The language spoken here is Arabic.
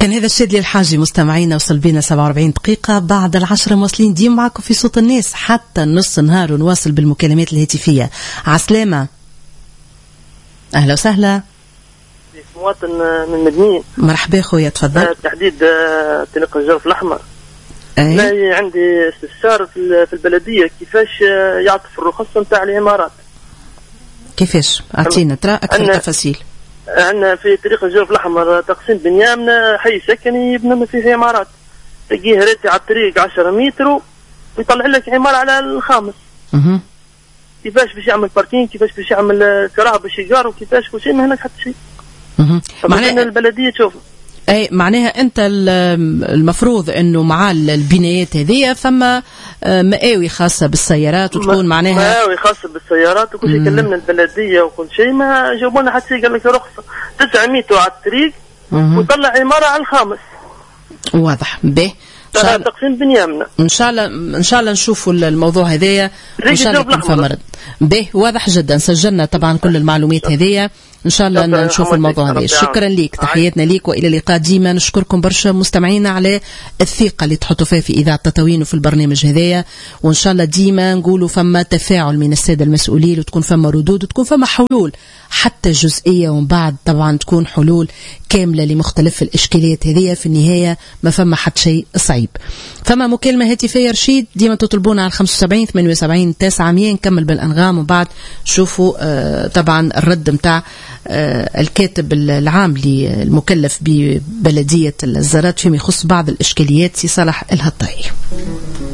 كان هذا الشادي الحاجي مستمعينا، وصل بينا 47 دقيقة بعد 10 مواصلين ديما معكم في صوت الناس حتى نص النهار، ونواصل بالمكالمات الهاتفية. عسلامة، أهلا وسهلا. مواطن من مدنين. مرحبا خويا، تفضل. تحديد طريق الجرف الأحمر. لا عندي استفسار في البلدية كيفاش يعطف الرخص نتاع العمارات. كيفاش؟ أعطينا ترى أكثر تفاصيل. عندنا في طريق الجرف الأحمر تقسيم بنيان حي سكني يبنى فيه عمارات، تلقيه راتي على الطريق 10 متر ويطلع لك عمارة على الخامس. كيفاش باش يعمل باركينج، كيفاش باش يعمل كراهة باش يقار، وكيفاش كل شيء ما هناك حتى شيء. معناها البلدية تشوف اي معناها انت المفروض انه مع البنايات هذه فما مقاوي خاصه بالسيارات وتكون معناها مقاوي خاصه بالسيارات وكل شيء. كلمنا البلديه وكل شيء ما جاوبونا حتى شيء. قال لك رخصه 9 متر على الطريق وطلع عماره على الخامس. واضح به تقسيم بنيامنا. ان شاء الله نشوفوا الموضوع هذايا وان شاء الله يكون فما به. واضح جدا، سجلنا طبعا كل المعلومات هذيا، ان شاء الله نشوف الموضوع هذا. شكرا ليك، تحياتنا ليك والى اللقاء. ديما نشكركم برشا مستمعينا على الثقه اللي تحطوا فيها في اذاعه تطاوين وفي البرنامج هذايا، وان شاء الله ديما نقولوا فما تفاعل من الساده المسؤولين وتكون فما ردود وتكون فما حلول حتى جزئيه، ومن بعد طبعا تكون حلول كامله لمختلف الاشكاليات هذيا. في النهايه ما فما حد شيء صعيب. فما مكالمه هاتفيه رشيد ديما تطلبونا على 75 78 900. نكمل بالانغام وبعد شوفوا طبعا الرد متاع الكاتب العام للمكلف ببلدية الزرات فيما يخص بعض الإشكاليات سي صالح الهطاي.